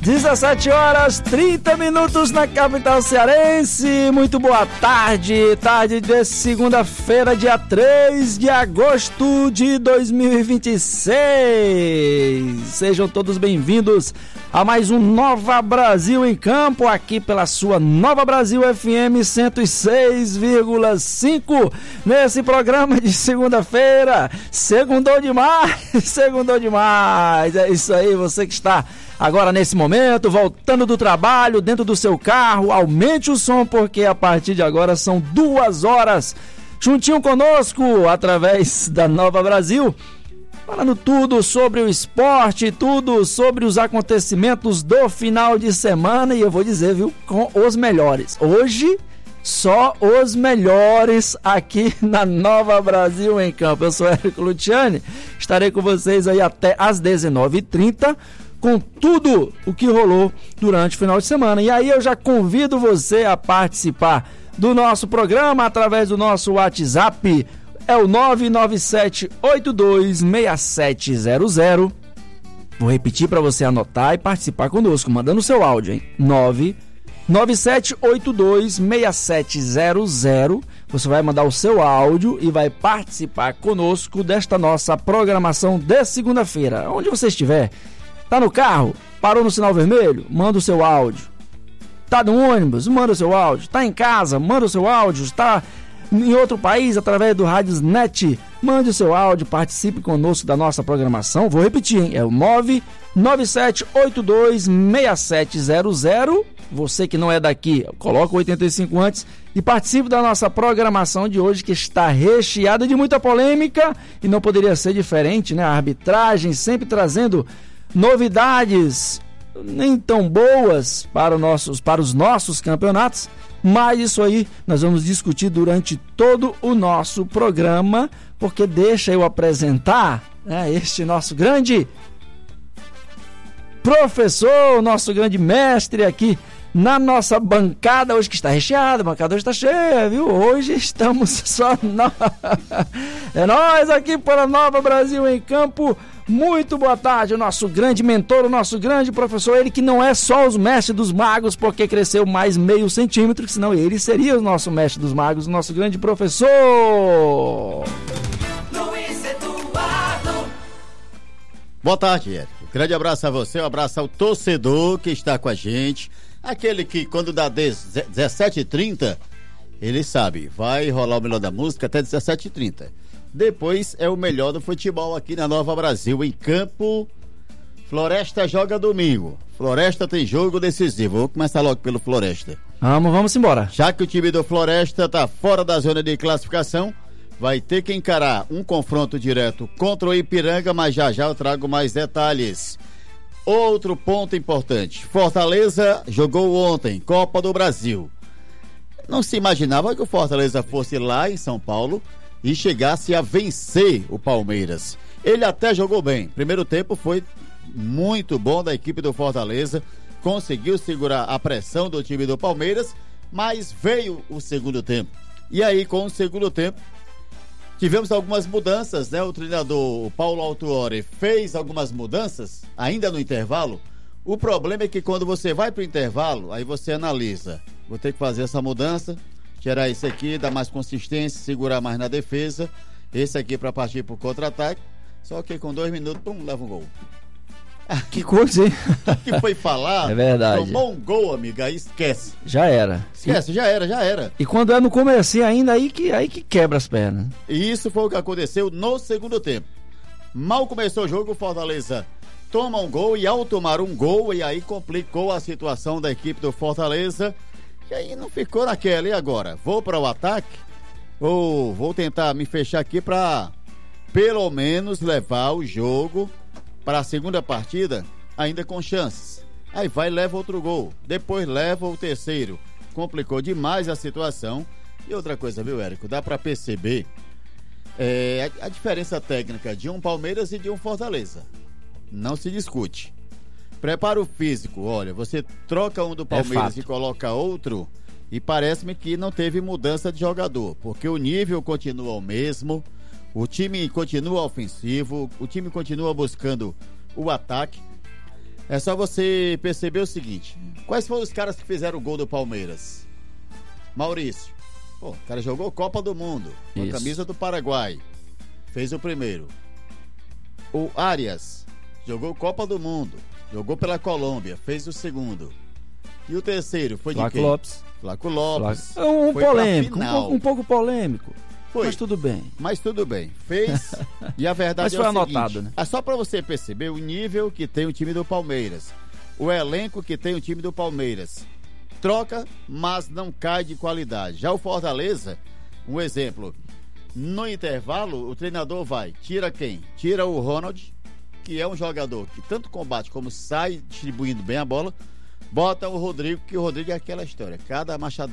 17 horas 30 minutos na capital cearense. Muito boa tarde, tarde de segunda-feira, dia 3 de agosto de 2026. Sejam todos bem-vindos a mais um Nova Brasil em Campo, aqui pela sua Nova Brasil FM 106,5, nesse programa de segunda-feira. Segundou demais, segundou demais. É isso aí, você que está agora nesse momento, voltando do trabalho, dentro do seu carro, aumente o som, porque a partir de agora são 2 horas juntinho conosco, através da Nova Brasil, falando tudo sobre o esporte, tudo sobre os acontecimentos do final de semana, e eu vou dizer, viu, com os melhores. Hoje, só os melhores aqui na Nova Brasil em Campo. Eu sou Érico Luciani, estarei com vocês aí até às 19h30, com tudo o que rolou durante o final de semana. E aí eu já convido você a participar do nosso programa através do nosso WhatsApp, é o 997826700. Vou repetir para você anotar e participar conosco, mandando o seu áudio, hein? 997826700. Você vai mandar o seu áudio e vai participar conosco desta nossa programação de segunda-feira. Onde você estiver, tá no carro, parou no sinal vermelho, manda o seu áudio. Tá no ônibus, manda o seu áudio. Tá em casa, manda o seu áudio. Está em outro país, através do Radiosnet, mande o seu áudio, participe conosco da nossa programação. Vou repetir, hein? É o 997826700. Você que não é daqui, coloca o 85 antes e participe da nossa programação de hoje, que está recheada de muita polêmica e não poderia ser diferente, né? A arbitragem sempre trazendo novidades nem tão boas para os nossos campeonatos. Mas isso aí nós vamos discutir durante todo o nosso programa, porque deixa eu apresentar, né, este nosso grande professor, nosso grande mestre aqui na nossa bancada hoje, que está recheada. A bancada hoje está cheia, viu? Hoje estamos só nós. É nós aqui para Nova Brasil em Campo. Muito boa tarde, o nosso grande mentor, o nosso grande professor, ele que não é só os mestres dos magos, porque cresceu mais meio centímetro, senão ele seria o nosso mestre dos magos, o nosso grande professor Luiz Eduardo. Boa tarde, Érico. Grande abraço a você, um abraço ao torcedor que está com a gente, aquele que quando dá 17h30, ele sabe, vai rolar o melhor da música até 17h30. Depois é o melhor do futebol aqui na Nova Brasil em Campo. Floresta joga domingo. Floresta tem jogo decisivo. Vou começar logo pelo Floresta. Vamos embora. Já que o time do Floresta está fora da zona de classificação, vai ter que encarar um confronto direto contra o Ipiranga, mas já eu trago mais detalhes. Outro ponto importante: Fortaleza jogou ontem Copa do Brasil. Não se imaginava que o Fortaleza fosse lá em São Paulo e chegasse a vencer o Palmeiras. Ele até jogou bem. Primeiro tempo foi muito bom da equipe do Fortaleza, conseguiu segurar a pressão do time do Palmeiras, mas veio o segundo tempo. E aí, com o segundo tempo, tivemos algumas mudanças, né? O treinador Paulo Autuori fez algumas mudanças, ainda no intervalo. O problema é que quando você vai para o intervalo, aí você analisa: vou ter que fazer essa mudança, tirar esse aqui, dar mais consistência, segurar mais na defesa, esse aqui para partir pro contra-ataque. Só que com 2 minutos, pum, leva um gol. Que coisa, hein? O que foi falar? É verdade. Tomou um gol, amiga, aí esquece. Já era. Esquece, já era. E quando é no comecinho ainda, aí que quebra as pernas. E isso foi o que aconteceu no segundo tempo. Mal começou o jogo, o Fortaleza toma um gol, e ao tomar um gol, e aí complicou a situação da equipe do Fortaleza. E aí não ficou naquela. E agora? Vou para o ataque? Ou vou tentar me fechar aqui para pelo menos levar o jogo para a segunda partida ainda com chances? Aí vai e leva outro gol. Depois leva o terceiro. Complicou demais a situação. E outra coisa, viu, Érico? Dá para perceber a diferença técnica de um Palmeiras e de um Fortaleza. Não se discute. Preparo físico, olha, você troca um do Palmeiras e coloca outro, e parece-me que não teve mudança de jogador, porque o nível continua o mesmo, o time continua ofensivo, o time continua buscando o ataque. É só você perceber o seguinte: quais foram os caras que fizeram o gol do Palmeiras? Maurício. Pô, o cara jogou Copa do Mundo com a camisa do Paraguai. Fez o primeiro. O Arias jogou Copa do Mundo. Jogou pela Colômbia. Fez o segundo. E o terceiro foi de quem? Flaco Lopes. Polêmico. Um pouco polêmico. Foi. Mas tudo bem. Fez. E a verdade mas foi é o anotado, seguinte, né? É só pra você perceber o nível que tem o time do Palmeiras. O elenco que tem o time do Palmeiras. Troca, mas não cai de qualidade. Já o Fortaleza, um exemplo. No intervalo, o treinador tira quem? Tira o Ronald, que é um jogador que tanto combate como sai distribuindo bem a bola. Bota o Rodrigo, que o Rodrigo é aquela história. Cada machadada